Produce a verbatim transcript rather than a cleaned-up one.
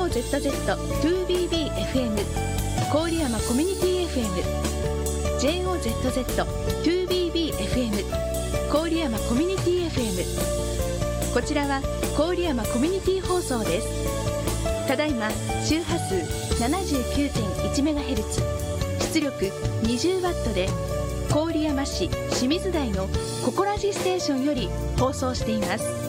オーゼットゼットツービービーエフエム 郡山コミュニティ エフエム ジェイオーゼットゼットツービービーエフエム 郡山コミュニティ エフエム。 こちらは郡山コミュニティ放送です。ただいま周波数 ななじゅうきゅうてんいちメガヘルツ、出力 にじゅうワット で郡山市清水台のココラジステーションより放送しています。